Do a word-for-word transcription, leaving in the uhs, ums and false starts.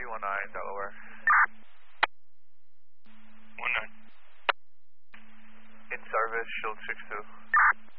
three one nine, Delaware. one nine. In service, shield six two.